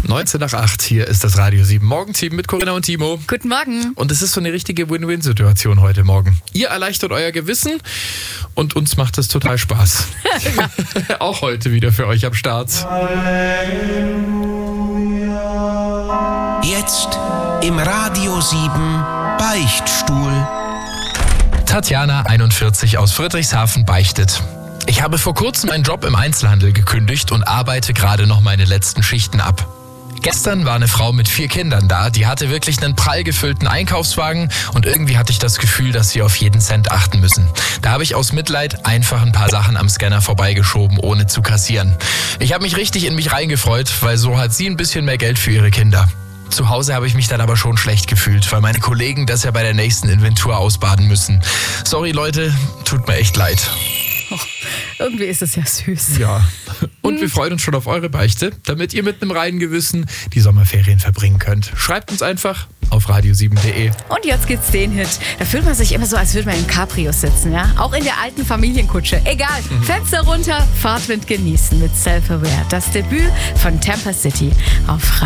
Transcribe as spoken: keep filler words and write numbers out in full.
neunzehn nach acht, hier ist das Radio sieben Morgenteam mit Corinna und Timo. Guten Morgen. Und es ist so eine richtige Win-Win-Situation heute Morgen. Ihr erleichtert euer Gewissen und uns macht es total Spaß. Auch heute wieder für euch am Start. Jetzt im Radio sieben Beichtstuhl. Tatjana, einundvierzig, aus Friedrichshafen, beichtet: Ich habe vor kurzem einen Job im Einzelhandel gekündigt und arbeite gerade noch meine letzten Schichten ab. Gestern war eine Frau mit vier Kindern da, die hatte wirklich einen prall gefüllten Einkaufswagen und irgendwie hatte ich das Gefühl, dass sie auf jeden Cent achten müssen. Da habe ich aus Mitleid einfach ein paar Sachen am Scanner vorbeigeschoben, ohne zu kassieren. Ich habe mich richtig in mich reingefreut, weil so hat sie ein bisschen mehr Geld für ihre Kinder. Zu Hause habe ich mich dann aber schon schlecht gefühlt, weil meine Kollegen das ja bei der nächsten Inventur ausbaden müssen. Sorry Leute, tut mir echt leid. Oh, irgendwie ist es ja süß. Ja, und wir freuen uns schon auf eure Beichte, damit ihr mit einem reinen Gewissen die Sommerferien verbringen könnt. Schreibt uns einfach auf radio sieben punkt de. Und jetzt gibt's den Hit. Da fühlt man sich immer so, als würde man im Cabrio sitzen, ja? Auch in der alten Familienkutsche. Egal, mhm. Fenster runter, Fahrtwind genießen mit Self-Aware. Das Debüt von Tampa City auf Radio